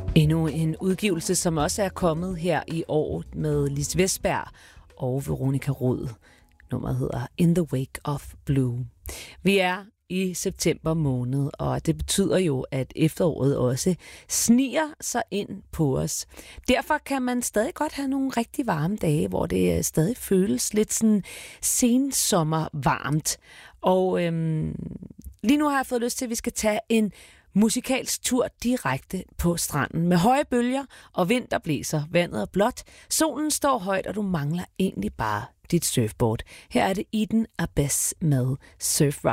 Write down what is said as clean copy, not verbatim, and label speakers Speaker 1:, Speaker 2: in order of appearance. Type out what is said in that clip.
Speaker 1: Endnu en udgivelse, som også er kommet her i år med Lis Vestberg og Veronica Rod. Nummeret hedder In the Wake of Blue. Vi er i september måned, og det betyder jo, at efteråret også sniger sig ind på os. Derfor kan man stadig godt have nogle rigtig varme dage, hvor det stadig føles lidt sådan sensommervarmt. Og lige nu har jeg fået lyst til, at vi skal tage en musikalsk tur direkte på stranden. Med høje bølger og vind, der blæser. Vandet er blåt. Solen står højt, og du mangler egentlig bare dit surfboard. Her er det Eden Abess med Surf Ride.